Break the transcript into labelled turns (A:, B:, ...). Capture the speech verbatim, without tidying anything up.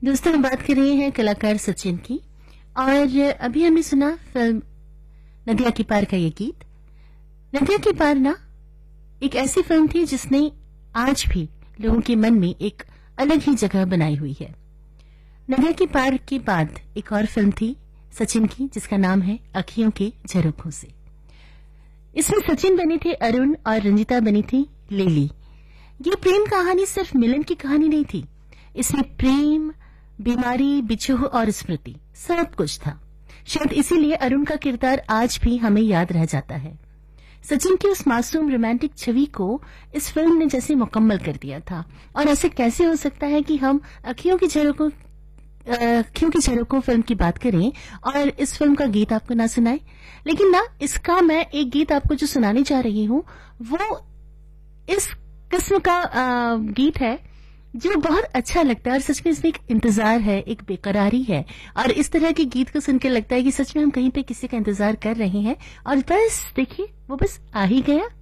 A: दोस्तों, हम बात कर रहे हैं कलाकार सचिन की। और अभी हमने सुना फिल्म नदिया के पार का ये गीत। नदिया के पार ना एक ऐसी फिल्म थी जिसने आज भी लोगों के मन में एक अलग ही जगह बनाई हुई है। नदिया के पार के बाद एक और फिल्म थी सचिन की जिसका नाम है अखियों के झरोखों से। इसमें सचिन बने थे अरुण और रंजिता बनी थी लिली। ये प्रेम कहानी सिर्फ मिलन की कहानी नहीं थी, इसमें प्रेम, बीमारी, बिछोह और स्मृति सब कुछ था। शायद इसीलिए अरुण का किरदार आज भी हमें याद रह जाता है। सचिन की उस मासूम रोमांटिक छवि को इस फिल्म ने जैसे मुकम्मल कर दिया था। और ऐसे कैसे हो सकता है कि हम अखियों की झरोखों अखियों की झरोखों फिल्म की बात करें और इस फिल्म का गीत आपको ना सुनाए। लेकिन ना, इसका मैं एक गीत आपको जो सुनाने जा रही हूं वो इस किस्म का आ, गीत है जो बहुत अच्छा लगता है। और सच में इसमें एक इंतजार है, एक बेकरारी है। और इस तरह के गीत को सुन के लगता है कि सच में हम कहीं पे किसी का इंतजार कर रहे हैं और बस देखिए वो बस आ ही गया।